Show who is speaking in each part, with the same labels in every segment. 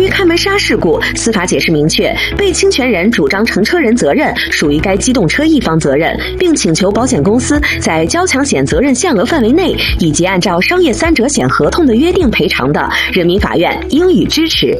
Speaker 1: 于开门砂事故，司法解释明确，被侵权人主张乘车人责任属于该机动车一方责任，并请求保险公司在交强险责任限额范围内，以及按照商业三者险合同的约定赔偿的，人民法院应予支持。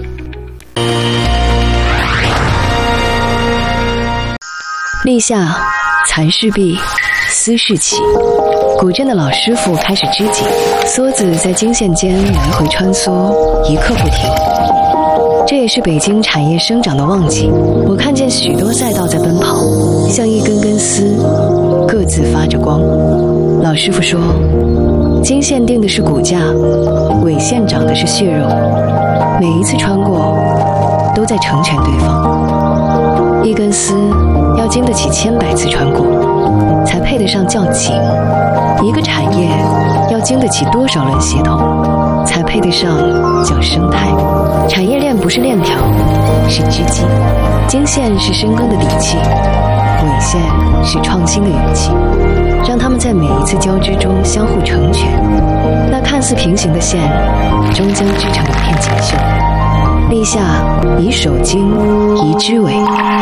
Speaker 2: 立夏，财事毕，思事起。古镇的老师傅开始织锦，梭子在经线间来回穿梭，一刻不停。这也是北京产业生长的旺季。我看见许多赛道在奔跑，像一根根丝，各自发着光。老师傅说，经线定的是骨架，纬线长的是血肉，每一次穿过，都在成全对方。一根丝要经得起10000次穿过，才配得上叫锦；一个产业要经得起多少轮协同，才配得上叫生态。产业链不是链条，是织机；经线是深耕的底气，纬线是创新的勇气。让他们在每一次交织中相互成全，那看似平行的线，终将织成一片锦绣。立夏，以手经，以织纬。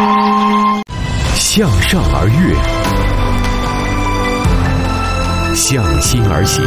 Speaker 3: 向上而跃，向心而行，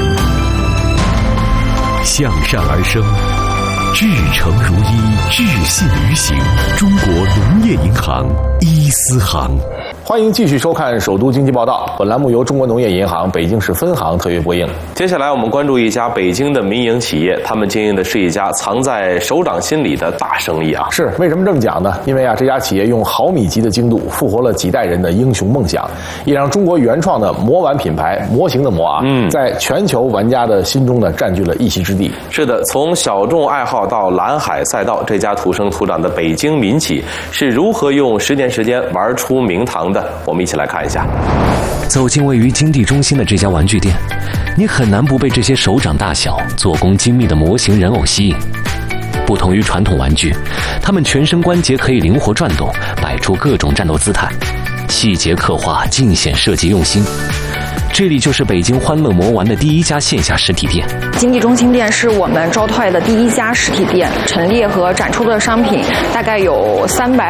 Speaker 3: 向善而生，至诚如一，至信于行。中国农业银行伊思行。
Speaker 4: 欢迎继续收看《首都经济报道》，本栏目由中国农业银行北京市分行特约播映。
Speaker 5: 接下来我们关注一家北京的民营企业，他们经营的是一家藏在首长心里的大生意啊！
Speaker 4: 是，为什么这么讲呢？因为这家企业用毫米级的精度复活了几代人的英雄梦想，也让中国原创的魔玩品牌模型的魔啊，在全球玩家的心中呢占据了一席之地。
Speaker 5: 是的，从小众爱好到蓝海赛道，这家土生土长的北京民企是如何用10年时间玩出名堂的？我们一起来看一下。
Speaker 3: 走进位于金地中心的这家玩具店，你很难不被这些手掌大小、做工精密的模型人偶吸引。不同于传统玩具，它们全身关节可以灵活转动，摆出各种战斗姿态，细节刻画尽显设计用心。这里就是北京欢乐魔玩的第一家线下实体店。
Speaker 6: 金地中心店是我们招泰的第一家实体店，陈列和展出的商品大概有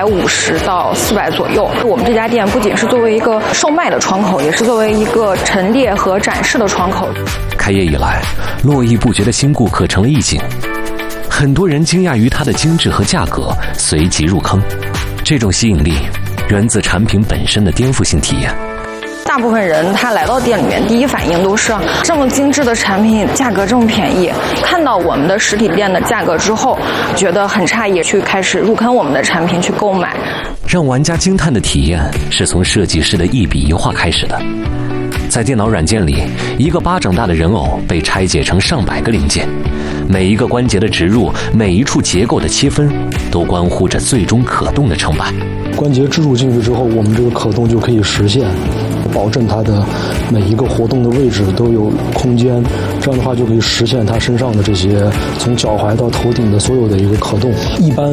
Speaker 6: 350到400左右。我们这家店不仅是作为一个售卖的窗口，也是作为一个陈列和展示的窗口。
Speaker 3: 开业以来，络绎不绝的新顾客成了意境，很多人惊讶于它的精致和价格，随即入坑。这种吸引力源自产品本身的颠覆性体验。
Speaker 6: 大部分人他来到店里面，第一反应都是这么精致的产品，价格这么便宜。看到我们的实体店的价格之后，觉得很诧异，去开始入坑我们的产品去购买。
Speaker 3: 让玩家惊叹的体验是从设计师的一笔一画开始的。在电脑软件里，一个巴掌大的人偶被拆解成上百个零件，每一个关节的植入，每一处结构的切分，都关乎着最终可动的成败。
Speaker 7: 关节置入进去之后，我们这个可动就可以实现，保证它的每一个活动的位置都有空间，这样的话就可以实现它身上的这些从脚踝到头顶的所有的一个可动，一般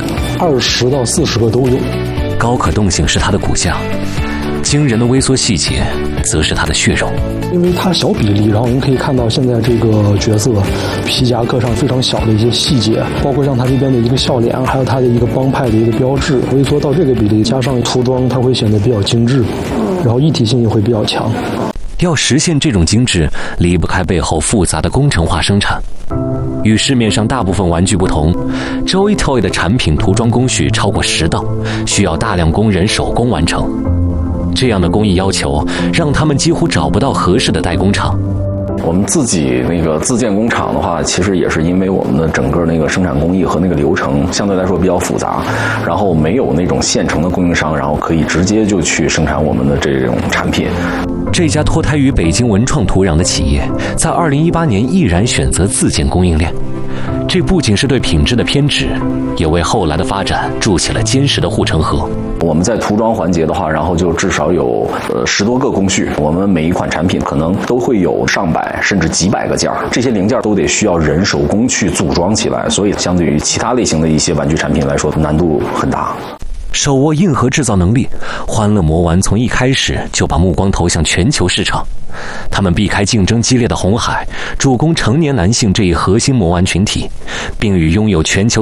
Speaker 7: 20到40个都有。
Speaker 3: 高可动性是它的骨架，惊人的微缩细节则是它的血肉。
Speaker 7: 因为它小比例，然后我们可以看到现在这个角色皮夹克上非常小的一些细节，包括像它这边的一个笑脸，还有它的一个帮派的一个标志，微缩到这个比例，加上涂装，它会显得比较精致，然后一体性也会比较强。
Speaker 3: 要实现这种精致，离不开背后复杂的工程化生产。与市面上大部分玩具不同， Joy Toy 的产品涂装工序超过10道，需要大量工人手工完成。这样的工艺要求，让他们几乎找不到合适的代工厂。
Speaker 8: 我们自己那个自建工厂的话，其实也是因为我们的整个那个生产工艺和那个流程相对来说比较复杂，然后没有那种现成的供应商，然后可以直接就去生产我们的这种产品。
Speaker 3: 这家脱胎于北京文创土壤的企业，在2018年毅然选择自建供应链。这不仅是对品质的偏执，也为后来的发展筑起了坚实的护城河。
Speaker 8: 我们在涂装环节的话，然后就至少有10多个工序，我们每一款产品可能都会有上百甚至几百个件儿，这些零件都得需要人手工去组装起来，所以相对于其他类型的一些玩具产品来说，难度很大。
Speaker 3: 手握硬核制造能力，欢乐魔玩从一开始就把目光投向全球市场。他们避开竞争激烈的红海，主攻成年男性这一核心魔玩群体，并与拥有全球